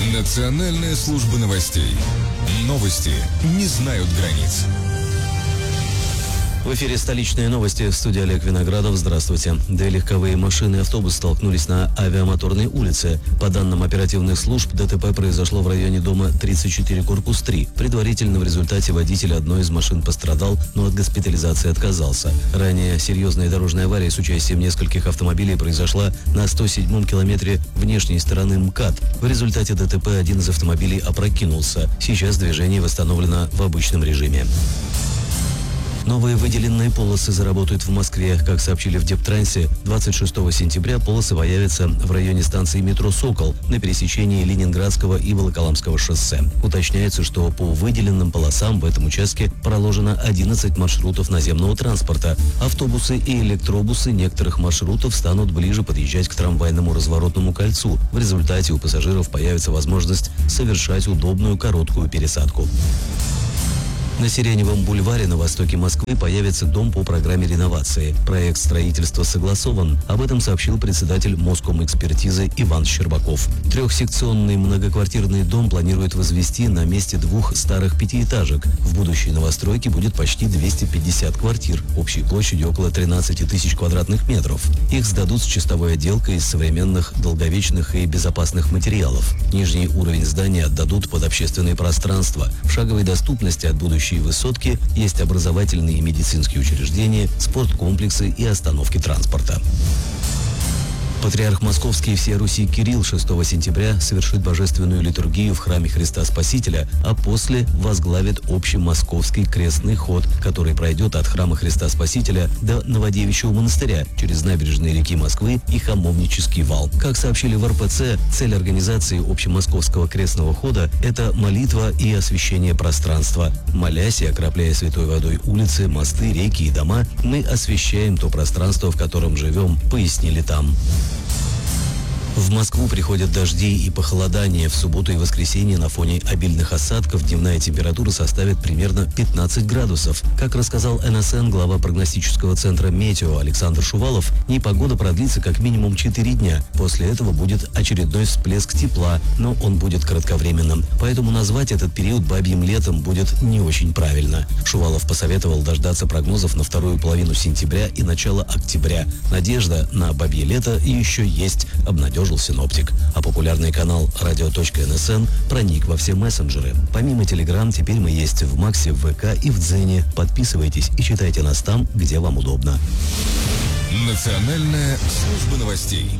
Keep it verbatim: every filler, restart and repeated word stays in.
Национальная служба новостей. Новости не знают границ. В эфире «Столичные новости», в студии Олег Виноградов. Здравствуйте. Две легковые машины и автобус столкнулись на Авиамоторной улице. По данным оперативных служб, ДТП произошло в районе дома тридцать четыре, корпус три. Предварительно в результате водитель одной из машин пострадал, но от госпитализации отказался. Ранее серьезная дорожная авария с участием нескольких автомобилей произошла на сто седьмом километре внешней стороны МКАД. В результате ДТП один из автомобилей опрокинулся. Сейчас движение восстановлено в обычном режиме. Новые выделенные полосы заработают в Москве. Как сообщили в Дептрансе, двадцать шестого сентября полосы появятся в районе станции метро «Сокол» на пересечении Ленинградского и Волоколамского шоссе. Уточняется, что по выделенным полосам в этом участке проложено одиннадцать маршрутов наземного транспорта. Автобусы и электробусы некоторых маршрутов станут ближе подъезжать к трамвайному разворотному кольцу. В результате у пассажиров появится возможность совершать удобную короткую пересадку. На Сиреневом бульваре на востоке Москвы появится дом по программе реновации. Проект строительства согласован. Об этом сообщил председатель Москомэкспертизы Иван Щербаков. Трехсекционный многоквартирный дом планируют возвести на месте двух старых пятиэтажек. В будущей новостройке будет почти двести пятьдесят квартир, общей площадью около тринадцати тысяч квадратных метров. Их сдадут с чистовой отделкой из современных, долговечных и безопасных материалов. Нижний уровень здания отдадут под общественное пространство. В шаговой доступности от будущей высотки есть образовательные и медицинские учреждения, спорткомплексы и остановки транспорта. Патриарх Московский и всей Руси Кирилл шестого сентября совершит божественную литургию в храме Христа Спасителя, а после возглавит общий московский крестный ход, который пройдет от храма Христа Спасителя до Новодевичьего монастыря через набережные реки Москвы и Хамовнический вал. Как сообщили в эр пэ цэ, цель организации общемосковского крестного хода – это молитва и освящение пространства. Молясь и окропляя святой водой улицы, мосты, реки и дома, мы освящаем то пространство, в котором живем, пояснили там. В Москву приходят дожди и похолодание. В субботу и воскресенье на фоне обильных осадков дневная температура составит примерно пятнадцать градусов. Как рассказал эн эс эн глава прогностического центра «Метео» Александр Шувалов, непогода продлится как минимум четыре дня. После этого будет очередной всплеск тепла, но он будет кратковременным. Поэтому назвать этот период бабьим летом будет не очень правильно. Шувалов посоветовал дождаться прогнозов на вторую половину сентября и начало октября. Надежда на бабье лето еще есть, обнадежил синоптик. А популярный канал радио точка эн эс эн проник во все мессенджеры. Помимо Телеграм, теперь мы есть в Максе, в вэ ка и в Дзене. Подписывайтесь и читайте нас там, где вам удобно. Национальная служба новостей.